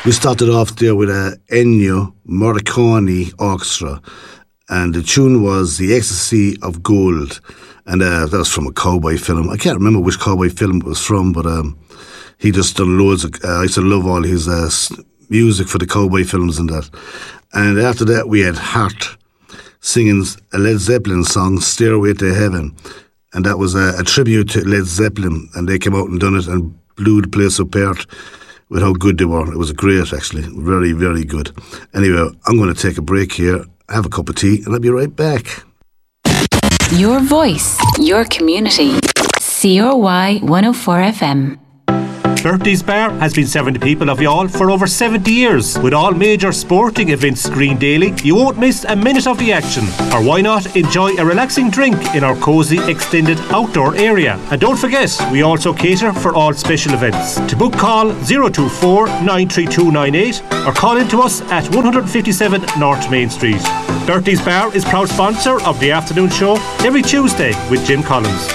We started off there with a Ennio Morricone orchestra, and the tune was The Ecstasy of Gold, and that was from a cowboy film. I can't remember which cowboy film it was from, but he just done loads of, I used to love all his music for the cowboy films and that. And after that we had Hart singing a Led Zeppelin song, Stairway to Heaven, and that was a tribute to Led Zeppelin, and they came out and done it and blew the place apart with how good they were. It was great, actually. Very, very good. Anyway, I'm going to take a break here, have a cup of tea, and I'll be right back. Your voice, your community. CRY 104 FM. Bertie's Bar has been serving the people of Youghal for over 70 years. With all major sporting events screened daily, you won't miss a minute of the action. Or why not enjoy a relaxing drink in our cosy extended outdoor area. And don't forget, we also cater for all special events. To book, call 024 93298 or call in to us at 157 North Main Street. Bertie's Bar is proud sponsor of the afternoon show every Tuesday with Jim Collins.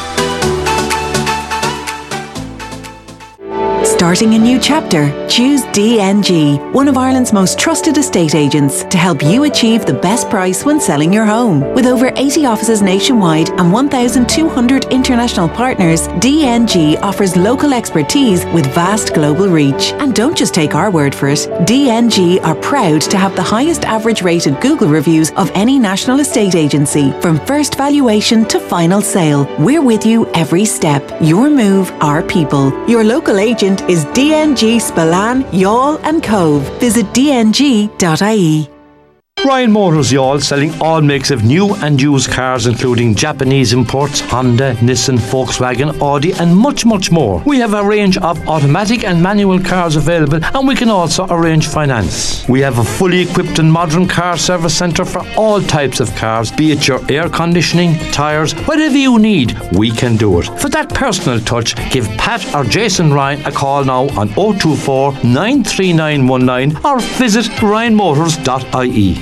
Starting a new chapter? Choose DNG, one of Ireland's most trusted estate agents, to help you achieve the best price when selling your home. With over 80 offices nationwide and 1,200 international partners, DNG offers local expertise with vast global reach. And don't just take our word for it. DNG are proud to have the highest average rated Google reviews of any national estate agency. From first valuation to final sale, we're with you every step. Your move, our people. Your local agent is DNG Spillane, Youghal and Cove. Visit dng.ie. Ryan Motors Youghal, selling all makes of new and used cars, including Japanese imports, Honda, Nissan, Volkswagen, Audi and much, much more. We have a range of automatic and manual cars available, and we can also arrange finance. We have a fully equipped and modern car service centre for all types of cars, be it your air conditioning, tyres, whatever you need, we can do it. For that personal touch, give Pat or Jason Ryan a call now on 024 93919 or visit ryanmotors.ie.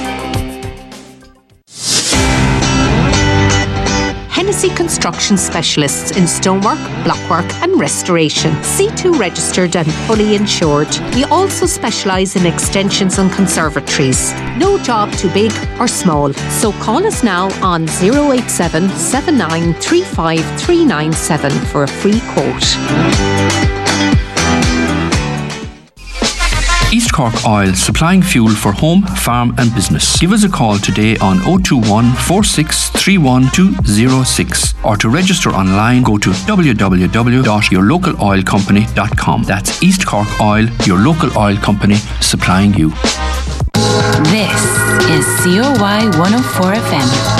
Hennessy Construction Specialists in stonework, blockwork and restoration. C2 registered and fully insured. We also specialise in extensions and conservatories. No job too big or small. So call us now on 087 7935 397 for a free quote. East Cork Oil, supplying fuel for home, farm and business. Give us a call today on 021 4631 206 or to register online go to www.yourlocaloilcompany.com. That's East Cork Oil, your local oil company supplying you. This is CRY 104 FM.